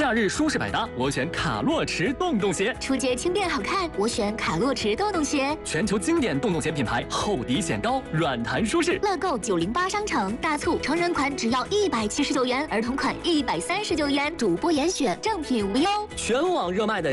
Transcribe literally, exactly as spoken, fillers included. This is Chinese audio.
夏日舒适百搭，我选卡洛驰洞洞鞋。 出街轻便好看，我选卡洛驰洞洞鞋。 全球经典洞洞鞋品牌，厚底显高，软弹舒适。 乐购九零八商城大促，成人款只要一百七十九元，儿童款一百三十九元，主播严选，正品无忧。 全网热卖的